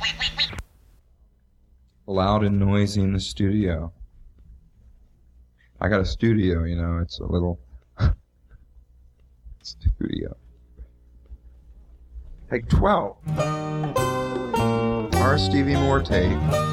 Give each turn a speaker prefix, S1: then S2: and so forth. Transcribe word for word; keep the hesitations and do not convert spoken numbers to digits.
S1: Loud and noisy in the studio. I got a studio, you know, it's a little studio. Take twelve. Our Stevie Moore tape.